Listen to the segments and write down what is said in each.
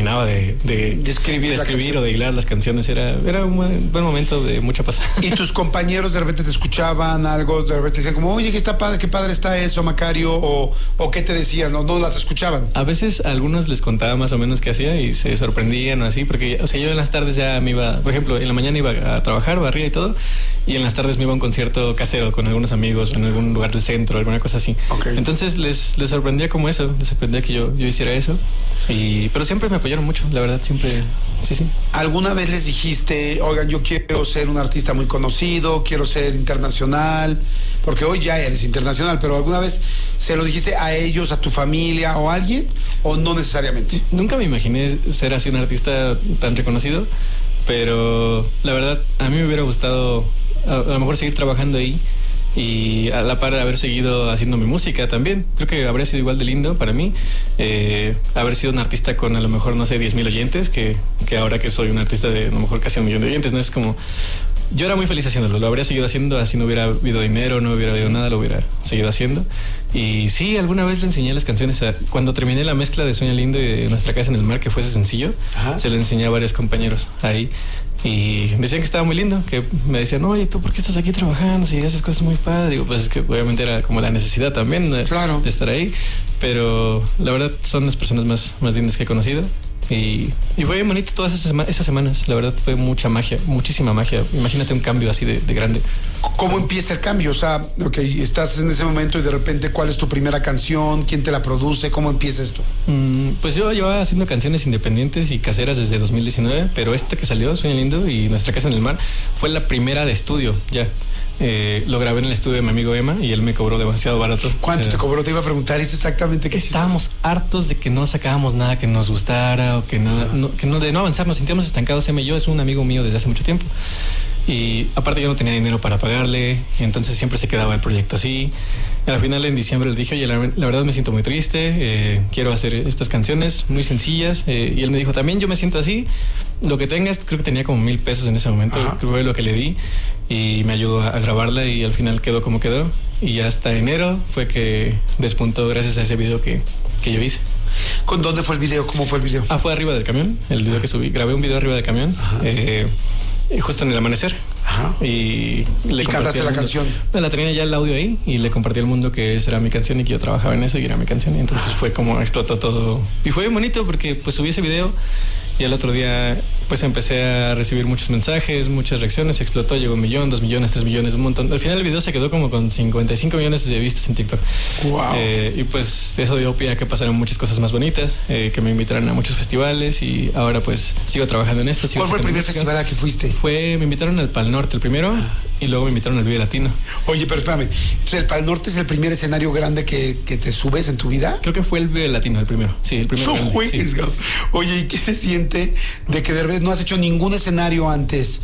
terminaba de escribir o de hilar las canciones. Era un buen momento de mucha paz. ¿Y tus compañeros de repente te escuchaban algo? De repente decían como, oye, qué padre está eso, Macario, o qué te decían, o no las escuchaban? A veces a algunos les contaba más o menos qué hacía y se sorprendían o así, porque, o sea, yo en las tardes ya me iba, por ejemplo, en la mañana iba a trabajar, barría y todo, y en las tardes me iba a un concierto casero con algunos amigos en algún lugar del centro, alguna cosa así. Okay. Entonces les sorprendía como eso, les sorprendía que yo hiciera eso, pero siempre me apoyaron mucho, la verdad, siempre, sí. ¿Alguna vez les dijiste, oigan, yo quiero ser un artista muy conocido, quiero ser internacional? Porque hoy ya eres internacional, pero ¿alguna vez se lo dijiste a ellos, a tu familia o a alguien, o no necesariamente? Nunca me imaginé ser así un artista tan reconocido, pero la verdad, a mí me hubiera gustado a lo mejor seguir trabajando ahí y a la par haber seguido haciendo mi música también. Creo que habría sido igual de lindo para mí haber sido un artista con a lo mejor, no sé, 10,000 oyentes, que ahora que soy un artista de a lo mejor casi 1,000,000 de oyentes, ¿no? Es como... Yo era muy feliz haciéndolo, lo habría seguido haciendo, así no hubiera habido dinero, no hubiera habido nada, lo hubiera seguido haciendo. Y sí, alguna vez le enseñé las canciones cuando terminé la mezcla de Sueña Lindo y de Nuestra Casa en el Mar, que fue ese sencillo. Ajá. Se lo enseñé a varios compañeros ahí y decían que estaba muy lindo, que me decían, oye, ¿tú por qué estás aquí trabajando si haces cosas muy padres? Digo, pues es que obviamente era como la necesidad también de estar ahí, pero la verdad son las personas más lindas que he conocido. Y fue bien bonito todas esas semanas. La verdad fue mucha magia, muchísima magia. Imagínate un cambio así de grande. ¿Cómo empieza el cambio? O sea, estás en ese momento y de repente, ¿cuál es tu primera canción? ¿Quién te la produce? ¿Cómo empieza esto? Pues yo llevaba haciendo canciones independientes y caseras desde 2019, pero esta que salió, Sueña Lindo y Nuestra Casa en el Mar, fue la primera de estudio ya. Lo grabé en el estudio de mi amigo Emma y él me cobró demasiado barato. ¿Cuánto te cobró? Te iba a preguntar eso exactamente. ¿Qué estábamos hartos de que no sacábamos nada que nos gustara o de no avanzar, nos sentíamos estancados. Emma y yo, es un amigo mío desde hace mucho tiempo y aparte yo no tenía dinero para pagarle, entonces siempre se quedaba el proyecto así. Al final en diciembre le dije, oye, la verdad me siento muy triste, quiero hacer estas canciones muy sencillas, y él me dijo, también yo me siento así, lo que tengas. Creo que tenía como $1,000 en ese momento. Ajá. Creo que fue lo que le di y me ayudó a grabarla y al final quedó como quedó, y ya hasta enero fue que despuntó gracias a ese video que yo hice. ¿Con dónde fue el video? ¿Cómo fue el video? Fue arriba del camión, el video que subí. Grabé un video arriba del camión, justo en el amanecer. Ajá. Y cantaste la canción. La tenía ya el audio ahí y le compartí al mundo que esa era mi canción y que yo trabajaba en eso y era mi canción, y entonces fue como explotó todo y fue bien bonito porque pues subí ese video y al otro día pues empecé a recibir muchos mensajes, muchas reacciones, explotó, llegó 1 millón, 2 millones, 3 millones, un montón. Al final el video se quedó como con 55 millones de vistas en TikTok. Wow. Y pues eso dio pie a que pasaron muchas cosas más bonitas, que me invitaron a muchos festivales y ahora pues sigo trabajando en esto. ¿Cuál fue el primer festival a que fuiste? Me invitaron al Pal Norte el primero y luego me invitaron al Vive Latino. Oye, pero espérame, entonces el Pal Norte es el primer escenario grande que te subes en tu vida. Creo que fue el Vive Latino el primero. Sí, el primero. No juegues, sí. Oye, ¿y qué se siente de que de repente no has hecho ningún escenario antes?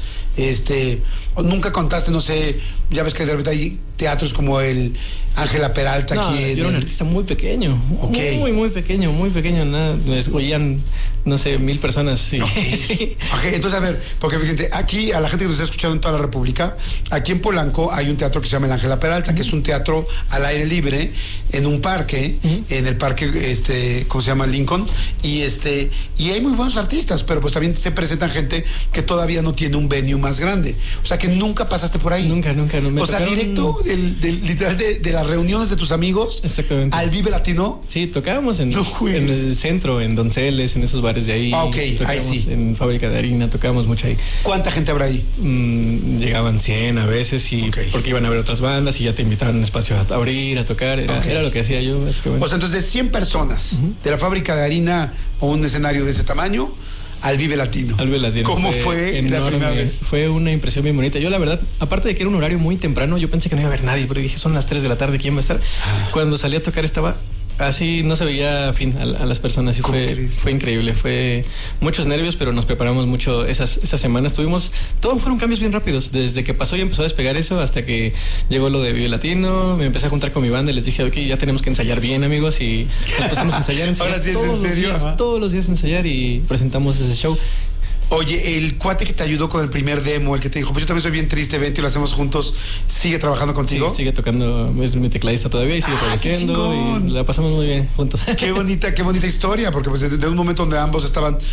O nunca contaste, no sé, ya ves que de repente hay teatros como el Ángela Peralta aquí. Yo era un artista muy pequeño, okay. muy pequeño, nada, me oían, no sé, 1,000 personas. Sí. Okay. Sí. Okay, entonces a ver, porque fíjate, aquí a la gente que nos está escuchando en toda la República, aquí en Polanco hay un teatro que se llama el Ángela Peralta, que es un teatro al aire libre, en un parque, en el parque, ¿cómo se llama? Lincoln, y hay muy buenos artistas, pero pues también se presentan gente que todavía no tiene un venue más grande. O sea que nunca pasaste por ahí. Nunca. No me o sea, directo literal de las reuniones de tus amigos. Exactamente. Al Vive Latino. Sí, tocábamos en el centro, en Donceles, en esos bares de ahí. Ok, ahí sí. En Fábrica de Harina, tocábamos mucho ahí. ¿Cuánta gente habrá ahí? Llegaban 100 a veces porque iban a ver otras bandas y ya te invitaban a un espacio a abrir, a tocar. Era lo que hacía yo, básicamente. O sea, entonces de 100 personas de la Fábrica de Harina o un escenario de ese tamaño al Vive Latino. Al Vive Latino. ¿Cómo fue la primera vez? Fue una impresión bien bonita. Yo la verdad, aparte de que era un horario muy temprano, yo pensé que no iba a haber nadie, pero dije, son las 3 de la tarde, ¿quién va a estar? Cuando salí a tocar estaba así, no se veía fin a las personas y fue increíble. Fue muchos nervios, pero nos preparamos mucho esas semanas. Todos fueron cambios bien rápidos. Desde que pasó y empezó a despegar eso hasta que llegó lo de Vive Latino, me empecé a juntar con mi banda y les dije, ok, ya tenemos que ensayar bien, amigos, y nos pusimos a ensayar. Ahora sí es en serio. Todos los días ensayar y presentamos ese show. Oye, el cuate que te ayudó con el primer demo, el que te dijo, pues yo también soy bien triste, vente y lo hacemos juntos, ¿sigue trabajando contigo? Sí, sigue tocando, es mi tecladista todavía y sigue produciendo y la pasamos muy bien juntos. Qué bonita historia, porque pues de un momento donde ambos estaban